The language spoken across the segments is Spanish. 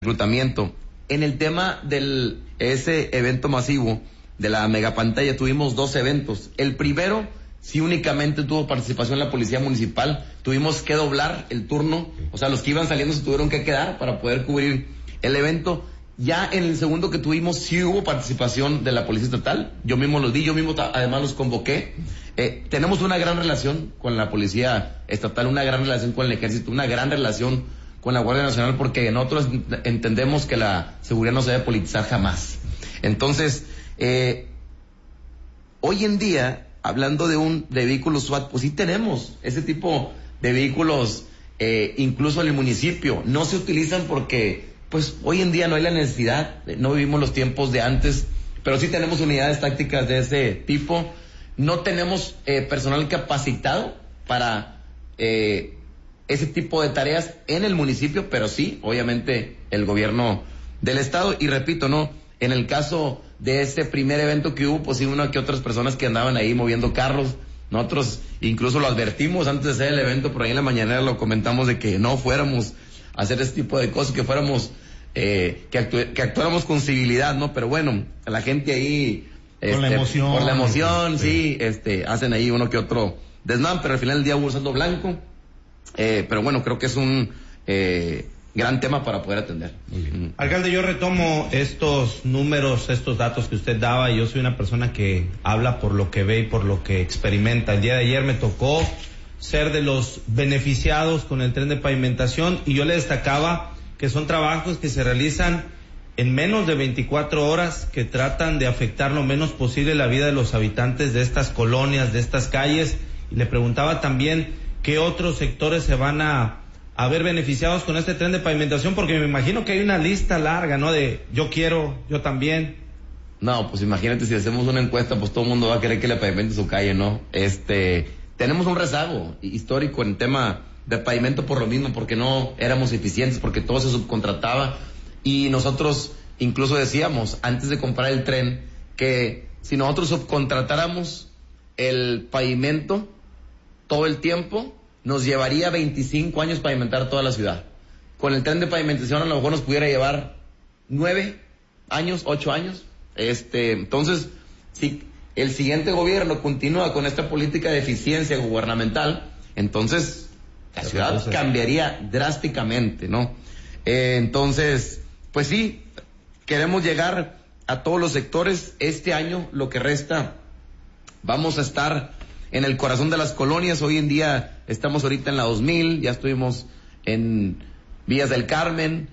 reclutamiento. En el tema ese evento masivo de la megapantalla tuvimos 2 eventos. El primero sí únicamente tuvo participación la policía municipal. Tuvimos que doblar el turno, o sea, los que iban saliendo se tuvieron que quedar para poder cubrir el evento. Ya en el segundo que tuvimos sí hubo participación de la policía estatal. Yo mismo los vi, yo mismo además los convoqué. Tenemos una gran relación con la policía estatal, una gran relación con el ejército, una gran relación con la Guardia Nacional, porque nosotros entendemos que la seguridad no se debe politizar jamás. Entonces, hoy en día, hablando de vehículos SWAT, pues sí tenemos ese tipo de vehículos, incluso en el municipio. No se utilizan porque, pues, hoy en día no hay la necesidad, no vivimos los tiempos de antes, pero sí tenemos unidades tácticas de ese tipo. No tenemos personal capacitado para ese tipo de tareas en el municipio, pero sí, obviamente, el gobierno del estado. Y repito, no, en el caso de ese primer evento que hubo, pues sí, una que otras personas que andaban ahí moviendo carros. Nosotros incluso lo advertimos antes de hacer el evento, por ahí en la mañanera lo comentamos, de que no fuéramos a hacer ese tipo de cosas, que fuéramos, que actuáramos con civilidad, ¿no? Pero bueno, la gente ahí, con la emoción. Por la emoción, sí, hacen ahí uno que otro desmán, pero al final del día hubo saldo blanco. Pero bueno, creo que es un gran tema para poder atender. Alcalde, yo retomo estos números, estos datos que usted daba, y yo soy una persona que habla por lo que ve y por lo que experimenta. El día de ayer me tocó ser de los beneficiados con el tren de pavimentación, y yo le destacaba que son trabajos que se realizan en menos de 24 horas, que tratan de afectar lo menos posible la vida de los habitantes de estas colonias, de estas calles, y le preguntaba también qué otros sectores se van a ver beneficiados con este tren de pavimentación, porque me imagino que hay una lista larga, ¿no? De yo quiero, yo también. No, pues imagínate, si hacemos una encuesta, pues todo el mundo va a querer que le pavimente su calle, ¿no? Tenemos un rezago histórico en tema de pavimento por lo mismo, porque no éramos eficientes, porque todo se subcontrataba, y nosotros incluso decíamos, antes de comprar el tren, que si nosotros subcontratáramos el pavimento todo el tiempo, nos llevaría 25 años pavimentar toda la ciudad. Con el tren de pavimentación a lo mejor nos pudiera llevar 9 años, 8 años. Entonces, si el siguiente gobierno continúa con esta política de eficiencia gubernamental, entonces la ciudad cambiaría drásticamente, ¿no? Entonces, pues sí, queremos llegar a todos los sectores. Este año, lo que resta, vamos a estar en el corazón de las colonias. Hoy en día estamos ahorita en la 2000, ya estuvimos en Villas del Carmen,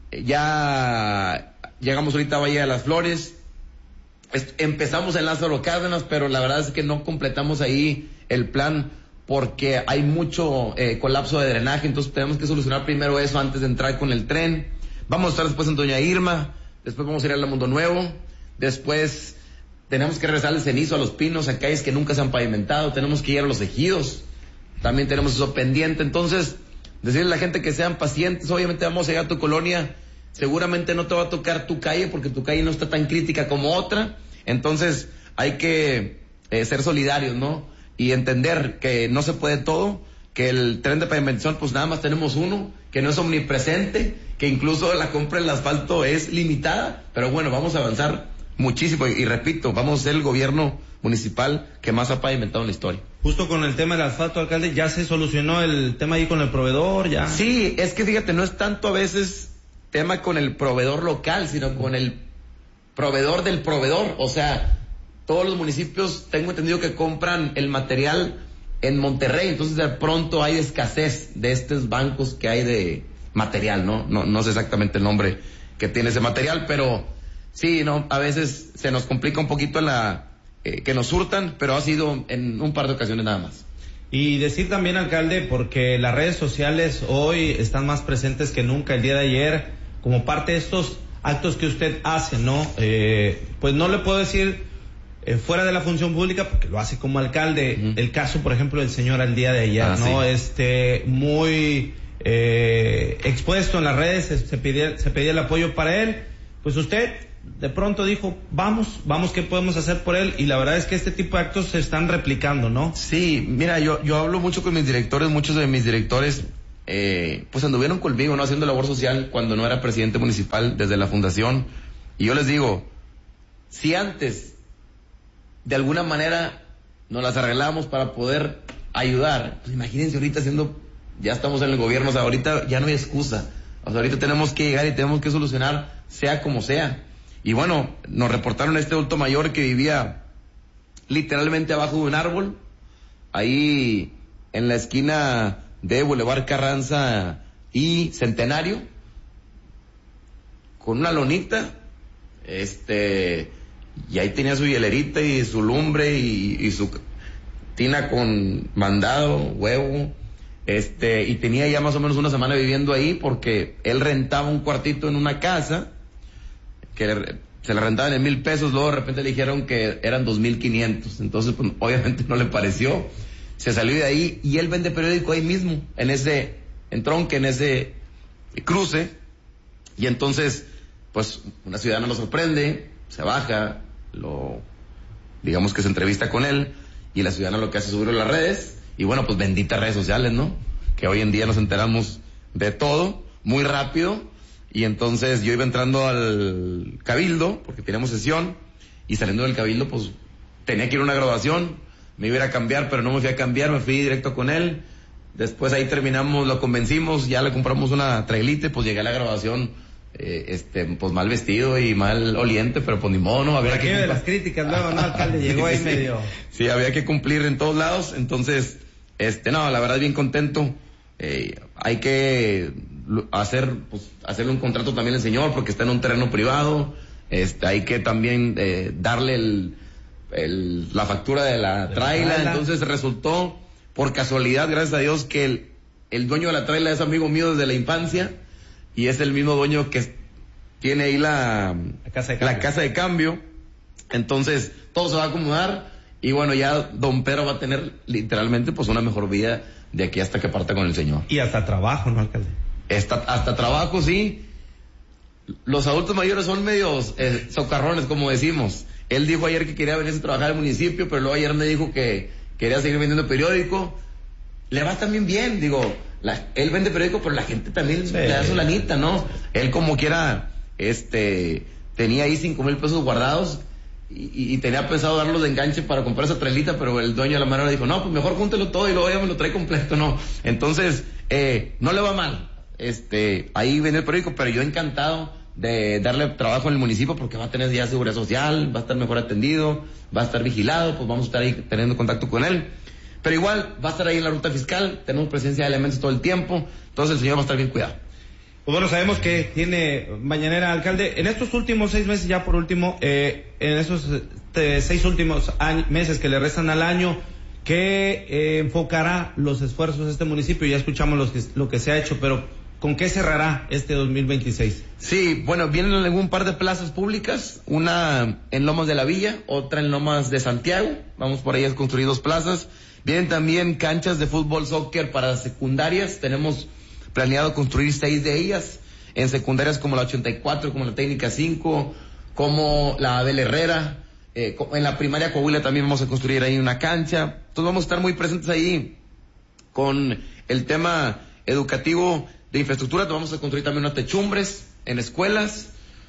ya llegamos ahorita a Valle de las Flores, empezamos en Lázaro Cárdenas, pero la verdad es que no completamos ahí el plan porque hay mucho colapso de drenaje, entonces tenemos que solucionar primero eso antes de entrar con el tren. Vamos a estar después en Doña Irma, después vamos a ir al Mundo Nuevo, después tenemos que regresar al Cenizo, a Los Pinos, a calles que nunca se han pavimentado, tenemos que ir a Los Ejidos, también tenemos eso pendiente. Entonces, decirle a la gente que sean pacientes. Obviamente vamos a llegar a tu colonia, seguramente no te va a tocar tu calle, porque tu calle no está tan crítica como otra, entonces hay que ser solidarios, ¿no? Y entender que no se puede todo, que el tren de pavimentación pues nada más tenemos uno, que no es omnipresente, que incluso la compra del asfalto es limitada, pero bueno, vamos a avanzar muchísimo, y repito, vamos a ser el gobierno municipal que más ha pavimentado en la historia. Justo con el tema del asfalto, alcalde, ¿ya se solucionó el tema ahí con el proveedor? Ya. Sí, es que fíjate, no es tanto a veces tema con el proveedor local, sino con el proveedor del proveedor. O sea, todos los municipios, tengo entendido que compran el material en Monterrey, entonces de pronto hay escasez de estos bancos que hay de material, ¿no? No sé exactamente el nombre que tiene ese material, pero sí, no, a veces se nos complica un poquito que nos surtan, pero ha sido en un par de ocasiones nada más. Y decir también, alcalde, porque las redes sociales hoy están más presentes que nunca. El día de ayer, como parte de estos actos que usted hace, ¿no? Pues no le puedo decir fuera de la función pública, porque lo hace como alcalde. El caso, por ejemplo, del señor al día de ayer, ¿no? Sí. Muy expuesto en las redes, se pedía el apoyo para él. Pues usted de pronto dijo, vamos, ¿qué podemos hacer por él? Y la verdad es que este tipo de actos se están replicando, ¿no? Sí, mira, yo hablo mucho con mis directores, muchos de mis directores pues anduvieron conmigo, ¿no? Haciendo labor social cuando no era presidente municipal desde la fundación. Y yo les digo, si antes de alguna manera nos las arreglamos para poder ayudar, pues imagínense ahorita ya estamos en el gobierno, o sea, ahorita ya no hay excusa. O sea, ahorita tenemos que llegar y tenemos que solucionar, sea como sea. Y bueno, nos reportaron este adulto mayor que vivía literalmente abajo de un árbol, ahí en la esquina de Boulevard Carranza y Centenario, con una lonita, y ahí tenía su hielerita y su lumbre y su tina con mandado, huevo, y tenía ya más o menos una semana viviendo ahí porque él rentaba un cuartito en una casa que se le rentaban en 1,000 pesos, luego de repente le dijeron que eran 2,500, entonces pues obviamente no le pareció, se salió de ahí y él vende periódico ahí mismo, en ese entronque, en ese cruce, y entonces pues una ciudadana lo sorprende, se baja, digamos que se entrevista con él, y la ciudadana lo que hace es subirlo a las redes, y bueno, pues benditas redes sociales, ¿no? Que hoy en día nos enteramos de todo, muy rápido, y entonces yo iba entrando al Cabildo, porque teníamos sesión, y saliendo del Cabildo, pues tenía que ir a una graduación, me iba a ir a cambiar, pero no me fui a cambiar, me fui directo con él, después ahí terminamos, lo convencimos, ya le compramos una trailita, pues llegué a la graduación, pues mal vestido y mal oliente, pero pues ni modo, ¿no? Había que de las críticas luego, ¿no? Alcalde llegó ahí medio. Sí, había que cumplir en todos lados, entonces, no, la verdad bien contento. Hay que hacerle un contrato también al señor porque está en un terreno privado, hay que también darle la factura de la traila, entonces resultó por casualidad, gracias a Dios, que el dueño de la traila es amigo mío desde la infancia y es el mismo dueño que tiene ahí la casa de cambio, entonces todo se va a acomodar y bueno, ya don Pedro va a tener literalmente pues una mejor vida de aquí hasta que parta con el señor. Y hasta trabajo, ¿no, alcalde? Hasta trabajo, sí. Los adultos mayores son medios socarrones, como decimos. Él dijo ayer que quería venirse a trabajar al municipio, pero luego ayer me dijo que quería seguir vendiendo periódico. Le va también bien, digo, él vende periódico, pero la gente también le da su lanita, ¿no? Él como quiera, tenía ahí 5,000 pesos guardados y tenía pensado darlos de enganche para comprar esa trailita, pero el dueño de la manera dijo, no, pues mejor júntelo todo y luego ya me lo trae completo, ¿no? Entonces, no le va mal, ahí vende el periódico, pero yo encantado de darle trabajo en el municipio porque va a tener ya seguridad social, va a estar mejor atendido, va a estar vigilado, pues vamos a estar ahí teniendo contacto con él. Pero igual va a estar ahí en la ruta fiscal, tenemos presencia de elementos todo el tiempo, entonces el señor va a estar bien cuidado. Pues bueno, sabemos que tiene mañanera, alcalde. En estos últimos 6 meses, ya por último, en esos 6 últimos meses que le restan al año, ¿qué enfocará los esfuerzos de este municipio? Ya escuchamos lo que se ha hecho, pero ¿con qué cerrará este 2026? Sí, bueno, vienen algún par de plazas públicas, una en Lomas de la Villa, otra en Lomas de Santiago, vamos por ahí a construir 2 plazas. Vienen también canchas de fútbol, soccer para secundarias, tenemos planeado construir 6 de ellas, en secundarias como la 84, como la Técnica 5, como la Abel Herrera, en la primaria Coahuila también vamos a construir ahí una cancha, entonces vamos a estar muy presentes ahí con el tema educativo de infraestructura, vamos a construir también unas techumbres en escuelas,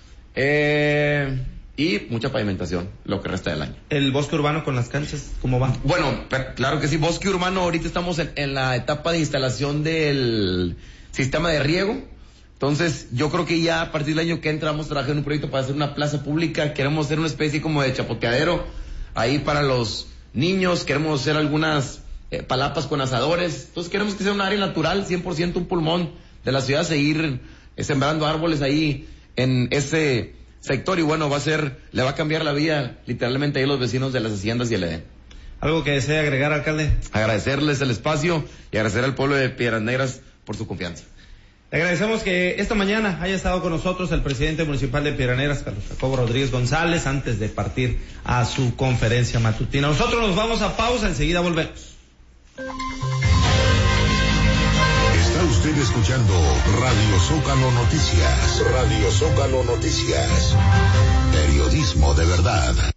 y mucha pavimentación, lo que resta del año. ¿El bosque urbano con las canchas, cómo va? Bueno, claro que sí, bosque urbano, ahorita estamos en la etapa de instalación del sistema de riego, entonces yo creo que ya a partir del año que entra vamos a trabajar en un proyecto para hacer una plaza pública, queremos hacer una especie como de chapoteadero ahí para los niños, queremos hacer algunas palapas con asadores, entonces queremos que sea un área natural, 100% un pulmón de la ciudad, seguir sembrando árboles ahí en ese sector y bueno, le va a cambiar la vida literalmente ahí a los vecinos de las haciendas y el Edén. ¿Algo que desea agregar, alcalde? Agradecerles el espacio y agradecer al pueblo de Piedras Negras por su confianza. Le agradecemos que esta mañana haya estado con nosotros el presidente municipal de Piedras Negras, Carlos Jacobo Rodríguez González, antes de partir a su conferencia matutina. Nosotros nos vamos a pausa, enseguida volvemos. Está usted escuchando Radio Zócalo Noticias. Radio Zócalo Noticias. Periodismo de verdad.